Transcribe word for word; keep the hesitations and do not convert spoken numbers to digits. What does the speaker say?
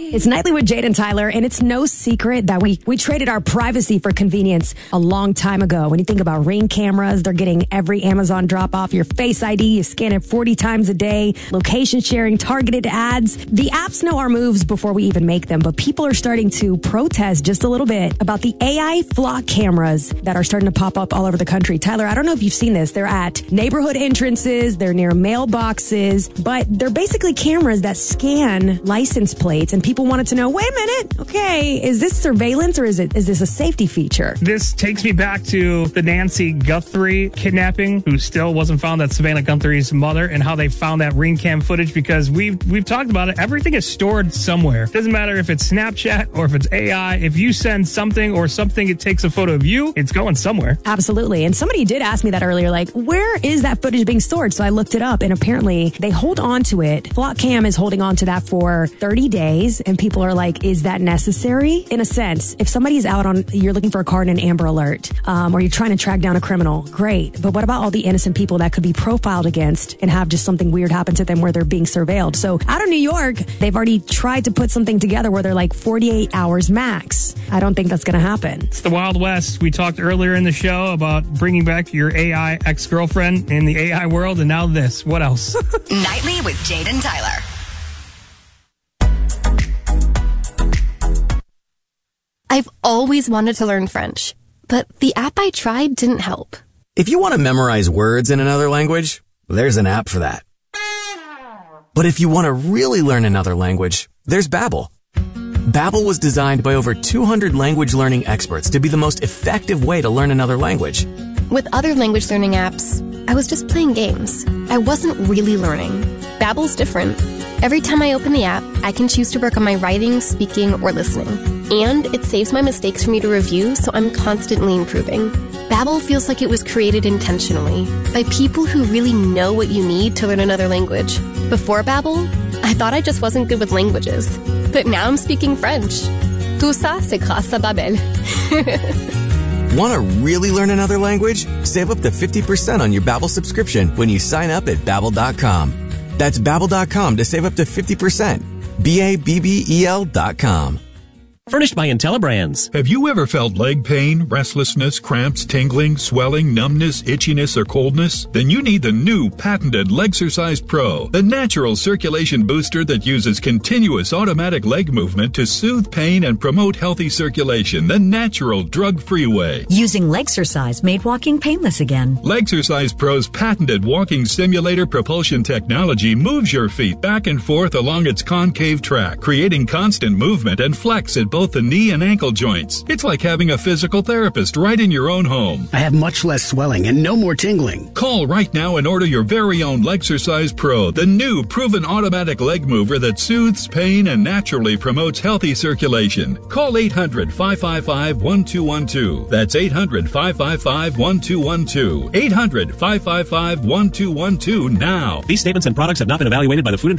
It's Nightly with Jade and Tyler, and it's no secret that we, we traded our privacy for convenience a long time ago. When you think about Ring cameras, they're getting every Amazon drop off, your Face I D, you scan it forty times a day, location sharing, targeted ads. The apps know our moves before we even make them, but people are starting to protest just a little bit about the A I flock cameras that are starting to pop up all over the country. Tyler, I don't know if you've seen this. They're at neighborhood entrances, they're near mailboxes, but they're basically cameras that scan license plates, and people wanted to know, wait a minute, okay, is this surveillance or is it is this a safety feature? This takes me back to the Nancy Guthrie kidnapping, who still wasn't found, that's Savannah Guthrie's mother, and how they found that ring cam footage, because we've we've talked about it. Everything is stored somewhere. Doesn't matter if it's Snapchat or if it's A I. If you send something or something, it takes a photo of you, it's going somewhere. Absolutely. And somebody did ask me that earlier, like, where is that footage being stored? So I looked it up, and apparently they hold on to it. Flock Cam is holding on to that for thirty days, and people are like, is that necessary? In a sense, if somebody's out on, you're looking for a car in an Amber Alert, um, or you're trying to track down a criminal, great. But what about all the innocent people that could be profiled against and have just something weird happen to them where they're being surveilled? So out of New York, they've already tried to put something together where they're like forty-eight hours max. I don't think that's going to happen. It's the Wild West. We talked earlier in the show about bringing back your A I ex-girlfriend in the A I world, and now this. What else? Nightly with Jade and Tyler. I've always wanted to learn French, but the app I tried didn't help. If you want to memorize words in another language, there's an app for that. But if you want to really learn another language, there's Babbel. Babbel was designed by over two hundred language learning experts to be the most effective way to learn another language. With other language learning apps, I was just playing games. I wasn't really learning. Babbel's different. Every time I open the app, I can choose to work on my writing, speaking, or listening. And it saves my mistakes for me to review, so I'm constantly improving. Babbel feels like it was created intentionally by people who really know what you need to learn another language. Before Babbel, I thought I just wasn't good with languages. But now I'm speaking French. Tout ça, c'est grâce à Babbel. Want to really learn another language? Save up to fifty percent on your Babbel subscription when you sign up at Babbel dot com. That's Babbel dot com to save up to fifty percent. B A B B E L dot com. Furnished by IntelliBrands. Have you ever felt leg pain, restlessness, cramps, tingling, swelling, numbness, itchiness, or coldness? Then you need the new patented Legsercise Pro, the natural circulation booster that uses continuous automatic leg movement to soothe pain and promote healthy circulation the natural, drug-free way. Using Legsercise made walking painless again. Legsercise Pro's patented walking simulator propulsion technology moves your feet back and forth along its concave track, creating constant movement and flex at both the knee and ankle joints. It's like having a physical therapist right in your own home. I have much less swelling and no more tingling. Call right now and order your very own Legsercise Pro, the new proven automatic leg mover that soothes pain and naturally promotes healthy circulation. Call eight hundred, five five five, one two one two. That's eight hundred, five five five, one two one two. eight hundred, five five five, one two one two now. These statements and products have not been evaluated by the Food and